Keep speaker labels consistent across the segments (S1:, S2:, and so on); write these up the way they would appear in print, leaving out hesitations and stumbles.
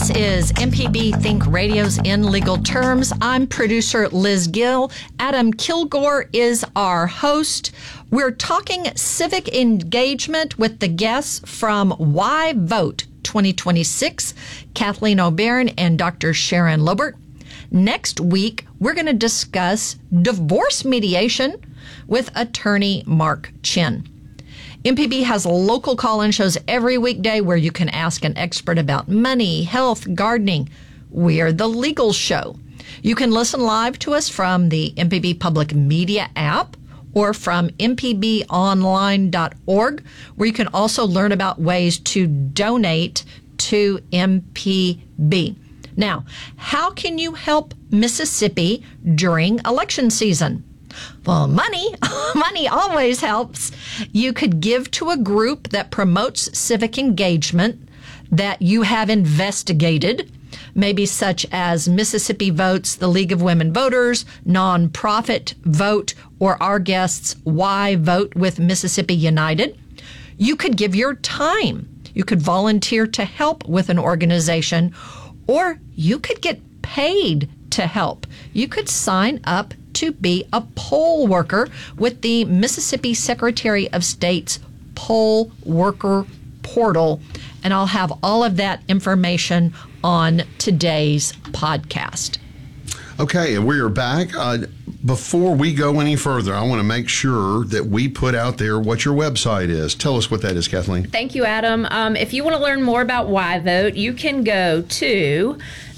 S1: This is MPB Think Radio's In Legal Terms. I'm producer Liz Gill. Adam Kilgore is our host. We're talking civic engagement with the guests from Why Vote 2026, Kathleen O'Beirne and Dr. Sharon Lobert. Next week, we're going to discuss divorce mediation with attorney Mark Chin. MPB has local call-in shows every weekday where you can ask an expert about money, health, gardening. We're the legal show. You can listen live to us from the MPB Public Media app or from mpbonline.org, where you can also learn about ways to donate to MPB. Now, how can you help Mississippi during election season? Well, money always helps. You could give to a group that promotes civic engagement that you have investigated, maybe such as Mississippi Votes, the League of Women Voters, Nonprofit Vote, or our guests' Why Vote with Mississippi United. You could give your time. You could volunteer to help with an organization, or you could get paid to help. You could sign up to be a poll worker with the Mississippi Secretary of State's poll worker portal. And I'll have all of that information on today's podcast.
S2: Okay, and we are back. Before we go any further, I want to make sure that we put out there what your website is. Tell us what that is, Kathleen.
S3: Thank you, Adam. If you want to learn more about Why Vote, you can go to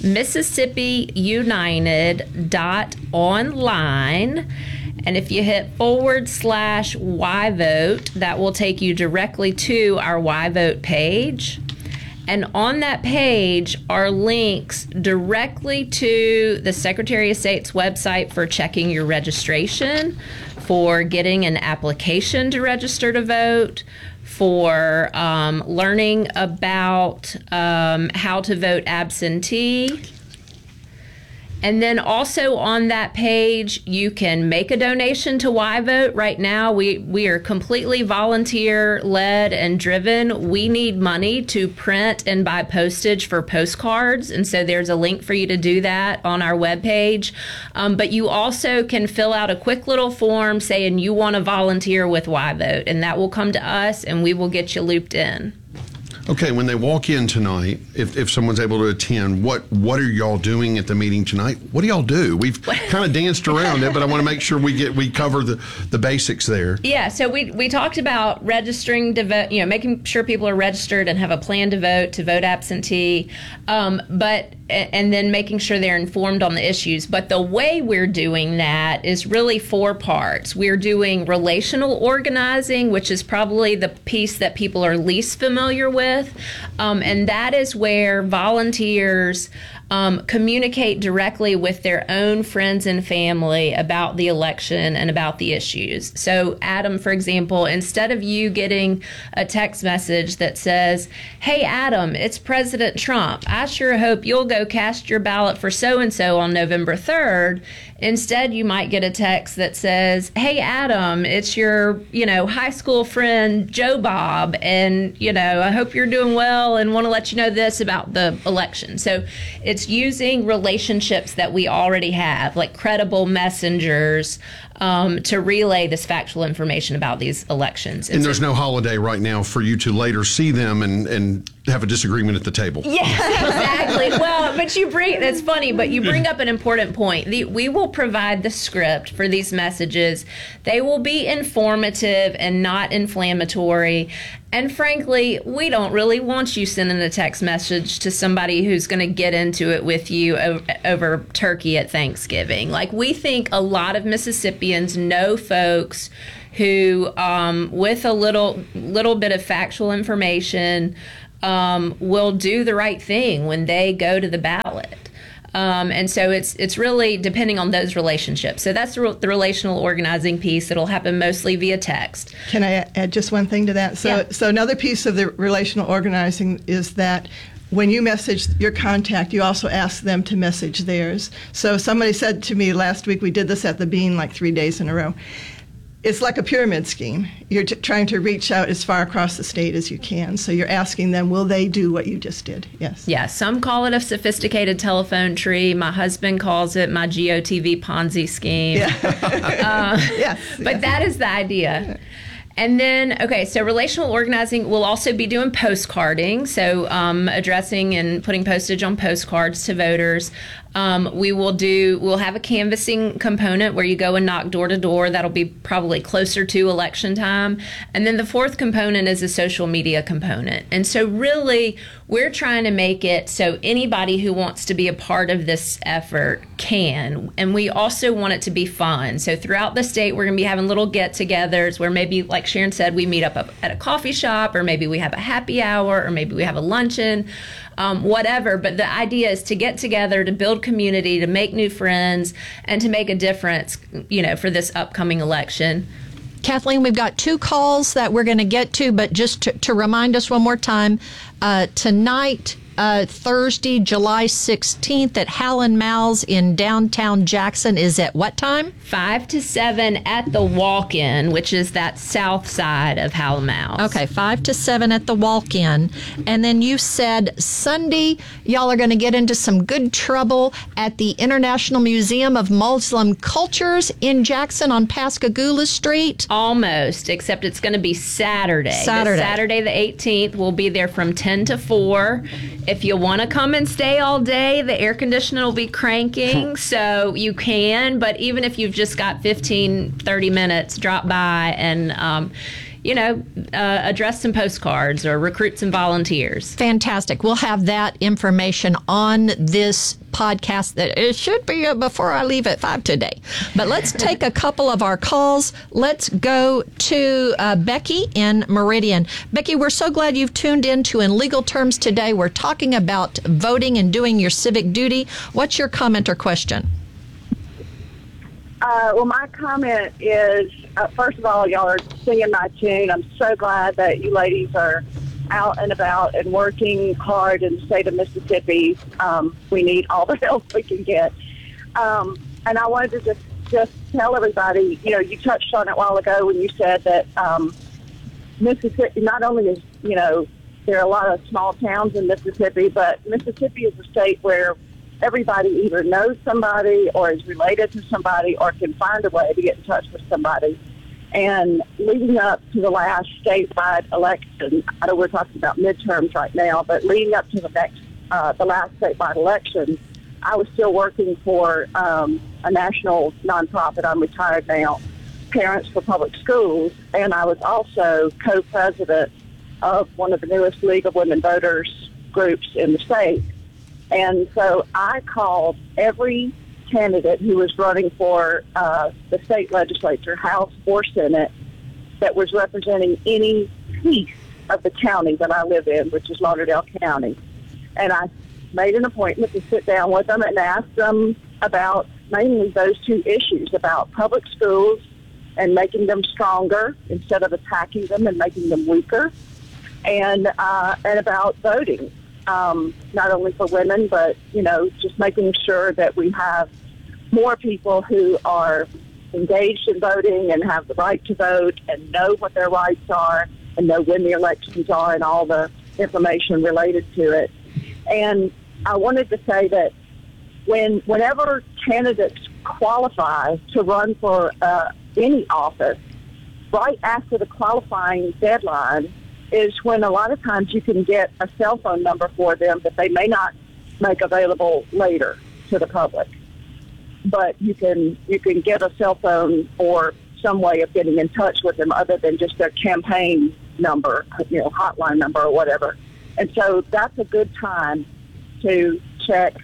S3: MississippiUnited.online. And if you hit /Why Vote, that will take you directly to our Why Vote page. And on that page are links directly to the Secretary of State's website for checking your registration, for getting an application to register to vote, for learning about how to vote absentee. And then also on that page, you can make a donation to Why Vote. Right now, we are completely volunteer-led and driven. We need money to print and buy postage for postcards, and so there's a link for you to do that on our webpage. But you also can fill out a quick little form saying you want to volunteer with Why Vote, and that will come to us, and we will get you looped in.
S2: Okay, when they walk in tonight, if someone's able to attend, what are y'all doing at the meeting tonight? What do y'all do? We've kind of danced around it, but I want to make sure we cover the basics there.
S3: Yeah, so we talked about registering to vote, making sure people are registered and have a plan to vote absentee, and then making sure they're informed on the issues. But the way we're doing that is really 4 parts. We're doing relational organizing, which is probably the piece that people are least familiar with. And that is where volunteers communicate directly with their own friends and family about the election and about the issues. So, Adam, for example, instead of you getting a text message that says, "Hey, Adam, it's President Trump. I sure hope you'll go cast your ballot for so-and-so on November 3rd. Instead, you might get a text that says, "Hey, Adam, it's your, high school friend, Joe Bob, and, I hope you're doing well and want to let you know this about the election." So it's using relationships that we already have, like credible messengers, to relay this factual information about these elections.
S2: And there's no holiday right now for you to later see them and have a disagreement at the table.
S3: Yeah, exactly. Well, but it's funny, but you bring up an important point. We will provide the script for these messages. They will be informative and not inflammatory. And frankly, we don't really want you sending a text message to somebody who's going to get into it with you over turkey at Thanksgiving. Like, we think a lot of Mississippians know folks who, with a little bit of factual information, will do the right thing when they go to the ballot. And so it's really depending on those relationships. So that's the relational organizing piece. It'll happen mostly via text.
S4: Can I add just one thing to that? So another piece of the relational organizing is that when you message your contact, you also ask them to message theirs. So somebody said to me last week, we did this at the Bean like 3 days in a row, it's like a pyramid scheme. You're trying to reach out as far across the state as you can. So you're asking them, will they do what you just did? Yes.
S3: Yeah, some call it a sophisticated telephone tree. My husband calls it my GOTV Ponzi scheme.
S4: Yeah. Yes.
S3: But that is the idea. And then, okay, so relational organizing will also be doing postcarding, so addressing and putting postage on postcards to voters. We'll have a canvassing component where you go and knock door to door. That'll be probably closer to election time. And then the fourth component is a social media component. And so really, we're trying to make it so anybody who wants to be a part of this effort can. And we also want it to be fun. So throughout the state, we're going to be having little get-togethers where maybe, like Sharon said, we meet up at a coffee shop, or maybe we have a happy hour, or maybe we have a luncheon. Whatever, but the idea is to get together, to build community, to make new friends, and to make a difference, for this upcoming election.
S1: Kathleen, we've got 2 calls that we're going to get to, but just to remind us one more time, tonight, Thursday, July 16th at Hal and Mal's in downtown Jackson is at what time?
S3: 5 to 7 at the Walk-In, which is that south side of Hal and Mal's.
S1: Okay, 5 to 7 at the Walk-In. And then you said Sunday, y'all are going to get into some good trouble at the International Museum of Muslim Cultures in Jackson on Pascagoula Street.
S3: Almost, except it's going to be Saturday. Saturday the 18th. We'll be there from 10 to 4. If you want to come and stay all day, the air conditioner will be cranking, so you can. But even if you've just got 15, 30 minutes, drop by and, address some postcards or recruit some volunteers.
S1: Fantastic. We'll have that information on this podcast. That it should be before I leave at 5 today. But let's take a couple of our calls. Let's go to Becky in Meridian. Becky, we're so glad you've tuned in to In Legal Terms today. We're talking about voting and doing your civic duty. What's your comment or question?
S5: Well, my comment is, first of all, y'all are singing my tune. I'm so glad that you ladies are out and about and working hard in the state of Mississippi. We need all the help we can get. And I wanted to just tell everybody, you touched on it a while ago when you said that Mississippi, not only is, there are a lot of small towns in Mississippi, but Mississippi is a state where everybody either knows somebody or is related to somebody or can find a way to get in touch with somebody. And leading up to the last statewide election, I know we're talking about midterms right now, but leading up to the last statewide election, I was still working for a national nonprofit. I'm retired now, Parents for Public Schools, and I was also co-president of one of the newest League of Women Voters groups in the state. And so I called every candidate who was running for the state legislature, House or Senate, that was representing any piece of the county that I live in, which is Lauderdale County. And I made an appointment to sit down with them and ask them about mainly those 2 issues, about public schools and making them stronger instead of attacking them and making them weaker, and about voting. Not only for women, but, just making sure that we have more people who are engaged in voting and have the right to vote and know what their rights are and know when the elections are and all the information related to it. And I wanted to say that whenever candidates qualify to run for any office, right after the qualifying deadline is when a lot of times you can get a cell phone number for them that they may not make available later to the public. But you can get a cell phone or some way of getting in touch with them other than just their campaign number, hotline number or whatever. And so that's a good time to check,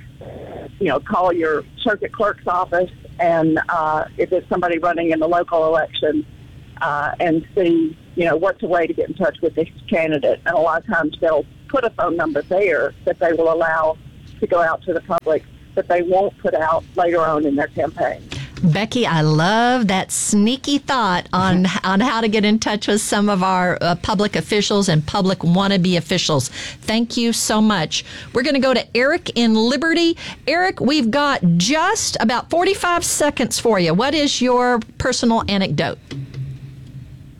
S5: call your circuit clerk's office and if it's somebody running in the local election, and see, what's a way to get in touch with this candidate. And a lot of times they'll put a phone number there that they will allow to go out to the public that they won't put out later on in their campaign.
S1: Becky, I love that sneaky thought on how to get in touch with some of our public officials and public wannabe officials. Thank you so much. We're going to go to Eric in Liberty. Eric, we've got just about 45 seconds for you. What is your personal anecdote?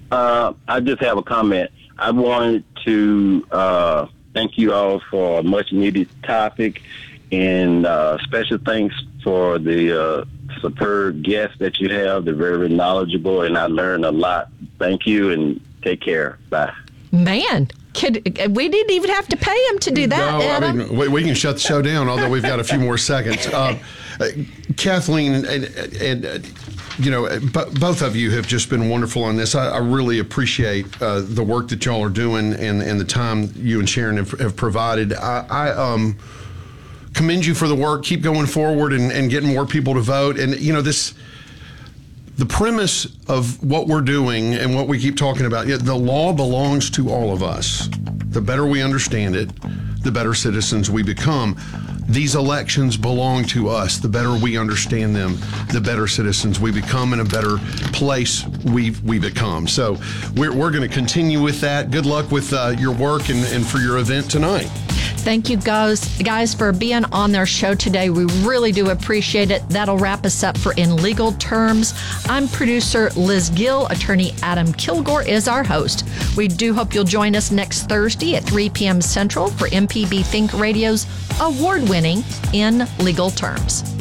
S6: I just have a comment. I wanted to thank you all for a much needed topic, and special thanks for the superb guests that you have. They're very knowledgeable, and I learned a lot. Thank you, and take care. Bye.
S1: Man, we didn't even have to pay him to do that,
S2: No,
S1: Adam.
S2: I mean, we can shut the show down, although we've got a few more seconds. Kathleen, and both of you have just been wonderful on this. I really appreciate the work that y'all are doing and the time you and Sharon have provided. I commend you for the work. Keep going forward and getting more people to vote. And, the premise of what we're doing and what we keep talking about, the law belongs to all of us. The better we understand it, the better citizens we become. These elections belong to us. The better we understand them, the better citizens we become, and a better place we become. So we're going to continue with that. Good luck with your work and for your event tonight.
S1: Thank you guys for being on their show today. We really do appreciate it. That'll wrap us up for In Legal Terms. I'm producer Liz Gill. Attorney Adam Kilgore is our host. We do hope you'll join us next Thursday at 3 p.m. Central for MPB Think Radio's award-winning In Legal Terms.